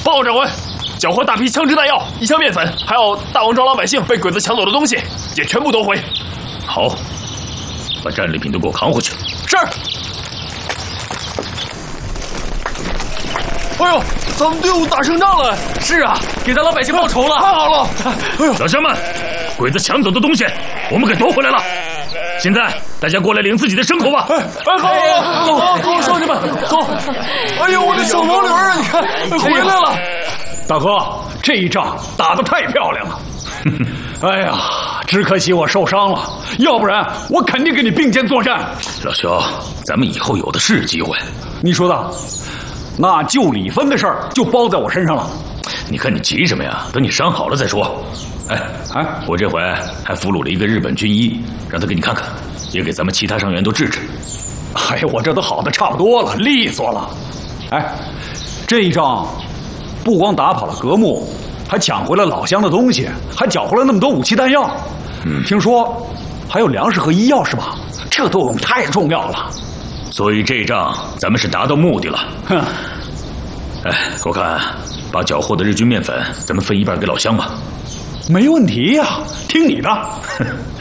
报告长官，缴获大批枪支弹药、一箱面粉，还有大王庄老百姓被鬼子抢走的东西，也全部夺回。 好，把战利品都给我扛回去。 是。哎呦，咱们队伍打胜仗了！ 是啊，给咱老百姓报仇了！ 太好了！ 哎呦，小乡们，鬼子抢走的东西我们给夺回来了。现在大家过来领自己的牲口吧！ 好，走，兄弟们，走！哎呦，我的小毛驴啊，你看回来了！ 大哥，这一仗打得太漂亮了。哎呀，只可惜我受伤了，要不然我肯定跟你并肩作战。 老兄，咱们以后有的是机会。 你说的，那救李芬的事儿就包在我身上了。 你看你急什么呀？等你伤好了再说。哎，我这回还俘虏了一个日本军医，让他给你看看，也给咱们其他伤员都治治。 哎，我这都好的差不多了，利索了。哎，这一仗不光打跑了革命，还抢回了老乡的东西，还缴回了那么多武器弹药。听说还有粮食和医药是吧？这对我们太重要了。 所以这一仗咱们是达到目的了。 哼。 哎，我看把缴获的日军面粉咱们分一半给老乡吧。 没问题呀，听你的。